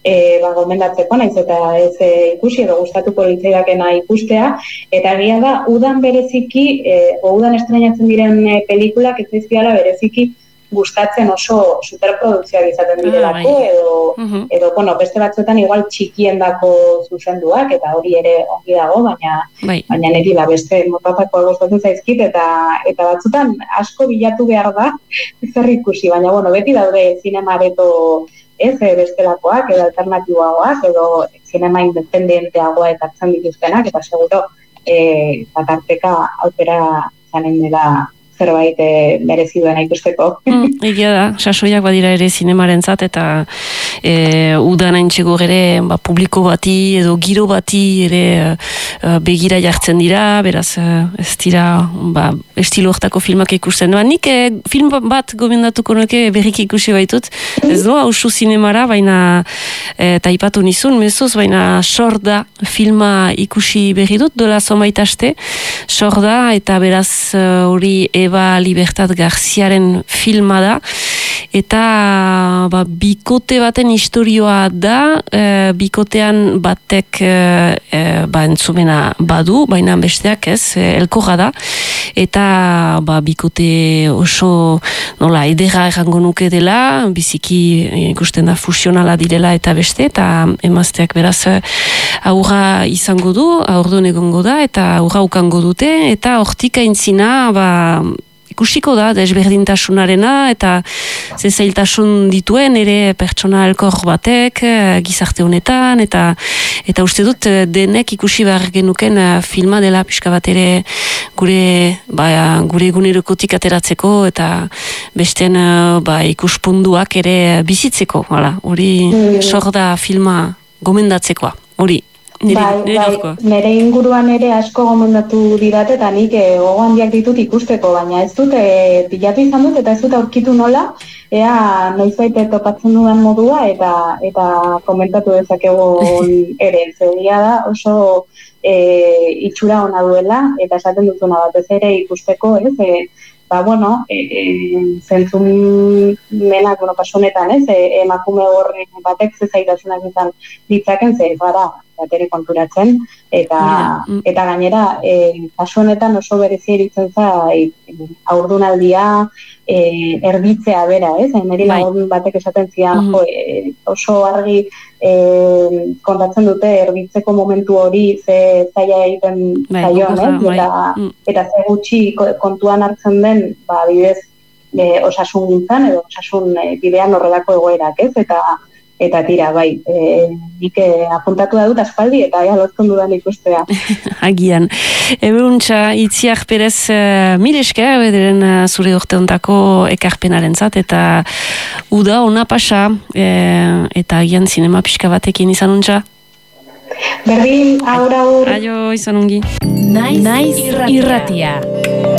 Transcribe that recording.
gomendatzeko naiz eta ez ikusi edo gustatuko litzaidakena ikustea, eta egia da udan bereziki udan estreinatzen diren pelikulak ez zaizkiala bereziki gustatzen oso superprodukzioak izaten direlako edo bueno, beste batzuetan igual txikiendako zuzenduak eta hori ere ongi dago, baina niri beste motatakoa gustatzen zaizkit eta batzuetan asko bilatu behar da zer ikusi, baina bueno, beti daude zinema areto bestelakoak edo alternatiboagoak edo zinema independenteagoa ekartzen dituztenak eta seguro batarteka aukera zanen dela zerbait merezi duena ikusteko. Egia da, sasoiak badira ere zinemarentzat eta udan haintxego ere publiko bati edo giro bati ere begira jartzen dira, beraz ez dira estilo hortako filmak ikusten. Nik film bat gomendatuko nuke berriki ikusi baitut, ez doa usu zinemara, baina eta ipatu nizun, mezuz, baina Sorda filma ikusi berri dut, dola zomaitaste, Sorda eta beraz hori Eva Libertad Garziaren filma da, eta bikote baten historioa da, bikotean batek entzumena badu, baina besteak ez, elkorra da, eta bikote oso nola edera errango nuke dela, biziki ikusten da fusionala direla eta beste, eta emazteak beraz aurra izango du, aurdun egongo da, eta aurra ukango dute, eta hortik aintzina ikusiko da desberdintasunarena eta ze zailtasun dituen ere pertsona elkor batek gizarte honetan eta uste dut denek ikusi behar genuken filma dela pixka bat ere gure egunerokotik ateratzeko eta besten ikuspunduak ere bizitzeko, hori Sorda filma gomendatzekoa, hori. Nire inguruan ere asko gomendatu didat eta nik gogo handiak ditut ikusteko, baina ez dut pilatu izan dut eta ez dut aurkitu nola, ea noizbait topatzen dudan modua eta komentatu dezakegu ere, zegia da oso itxura ona duela eta esaten dutuna batez ere ikusteko, zentzumenak, kasunetan, emakume horren batek zezaitasunak izan ditzaken, gara bateri konturatzen, eta gainera, kasu honetan oso berezia iritzen haurdunaldia erditzea bera, niri lagun batek esaten zian, oso argi kontatzen dute erditzeko momentu hori ze zaila egiten zaion, eta ze gutxi kontuan hartzen den, bidez, osasun gintzan, edo osasun bidean horrelako egoerak, eta tira, nik apuntatu da dut aspaldi, eta lortzen dudan ikustea. Agian. Eberuntza, Itziar Perez, mil esker, bederen zure urte ontako ekarpenaren zat, eta uda ona pasa, eta agian zinema pixka batekin izan untza. Berdin, aur. Aio, izan ungi. Naiz irratia.